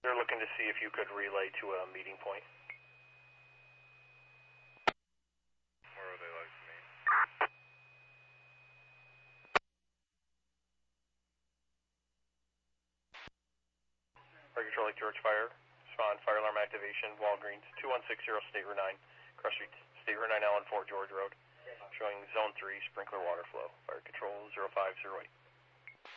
They're looking to see if you could relay to a meeting point. Where would they like to meet? Fire Control Lake George Fire. Respond, fire alarm activation, Walgreens, 2160 State Route 9, Cross Street, State Route 9 Allen 4 George Road. Showing Zone 3, sprinkler water flow. Fire Control 0508.